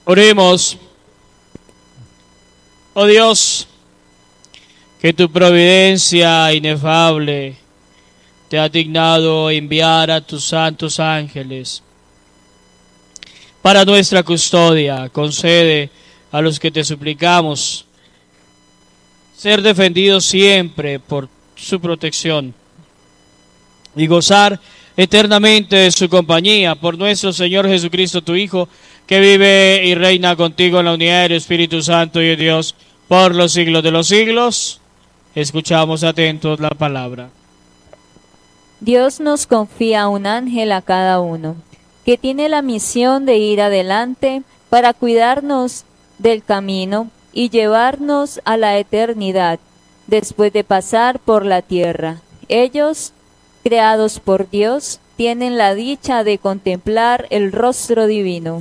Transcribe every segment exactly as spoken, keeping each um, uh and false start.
Oremos. Oh Dios, que tu providencia inefable te ha dignado enviar a tus santos ángeles para nuestra custodia. Concede a los que te suplicamos ser defendidos siempre por su protección y gozar eternamente de su compañía, por nuestro Señor Jesucristo, tu Hijo, que vive y reina contigo en la unidad del Espíritu Santo y de Dios por los siglos de los siglos. Escuchamos atentos la palabra. Dios nos confía un ángel a cada uno, que tiene la misión de ir adelante para cuidarnos del camino y llevarnos a la eternidad, después de pasar por la tierra. Ellos, creados por Dios, tienen la dicha de contemplar el rostro divino.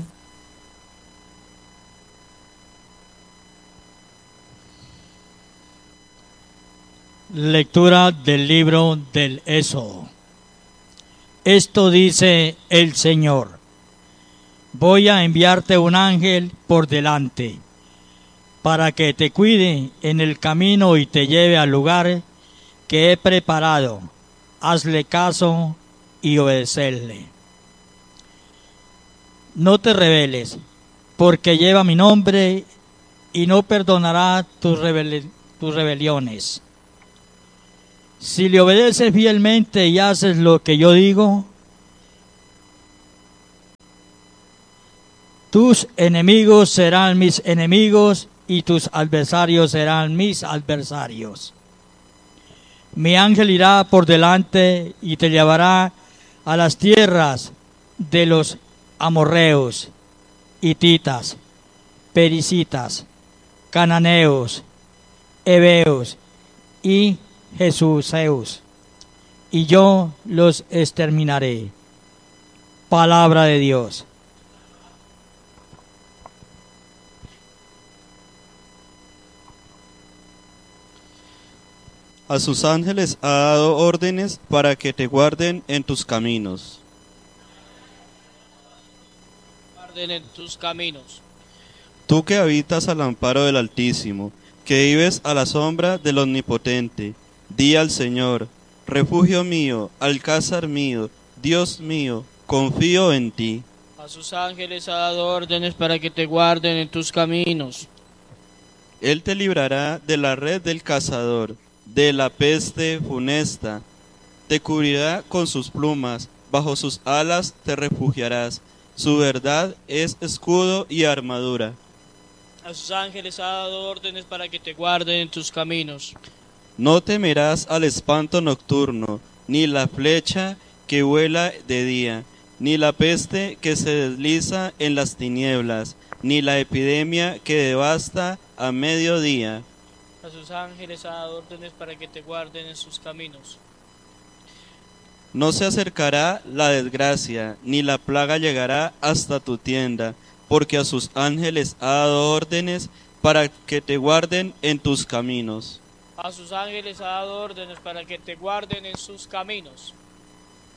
Lectura del libro del Éxodo. Esto dice el Señor: voy a enviarte un ángel por delante, para que te cuide en el camino y te lleve al lugar que he preparado. Hazle caso y obedecerle. No te rebeles, porque lleva mi nombre y no perdonará tus, rebel- tus rebeliones. Si le obedeces fielmente y haces lo que yo digo, tus enemigos serán mis enemigos y tus adversarios serán mis adversarios. Mi ángel irá por delante y te llevará a las tierras de los amorreos, hititas, pericitas, cananeos, heveos y jebuseos, y yo los exterminaré. Palabra de Dios. A sus ángeles ha dado órdenes para que te guarden en tus caminos. Guarden en tus caminos. Tú que habitas al amparo del Altísimo, que vives a la sombra del Omnipotente, di al Señor: refugio mío, alcázar mío, Dios mío, confío en ti. A sus ángeles ha dado órdenes para que te guarden en tus caminos. Él te librará de la red del cazador, de la peste funesta. Te cubrirá con sus plumas, bajo sus alas te refugiarás. Su verdad es escudo y armadura. A sus ángeles ha dado órdenes para que te guarden en tus caminos. No temerás al espanto nocturno, ni la flecha que vuela de día, ni la peste que se desliza en las tinieblas, ni la epidemia que devasta a mediodía. A sus ángeles ha dado órdenes para que te guarden en sus caminos. No se acercará la desgracia, ni la plaga llegará hasta tu tienda, porque a sus ángeles ha dado órdenes para que te guarden en tus caminos. A sus ángeles ha dado órdenes para que te guarden en sus caminos.